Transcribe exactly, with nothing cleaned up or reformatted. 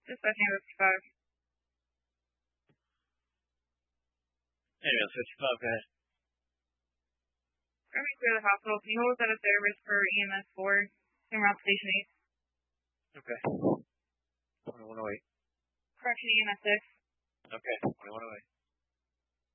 Dispatch ambulance fifty-five. Ambulance fifty-five, go ahead. I'm going to clear the hospital. Can you hold us out of service for E M S four? En route to station eight. Okay. twenty-one oh eight. Correction, E M S six. Okay, twenty-one oh eight.